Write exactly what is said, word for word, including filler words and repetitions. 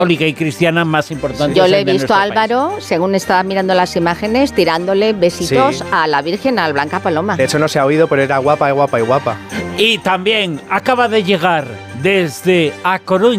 católica y cristiana más importante. Yo le he visto a Álvaro, país. según estaba mirando las imágenes, tirándole besitos sí. a la Virgen, al Blanca Paloma. De hecho no se ha oído, pero era guapa, guapa y guapa. Y también acaba de llegar desde A Coruña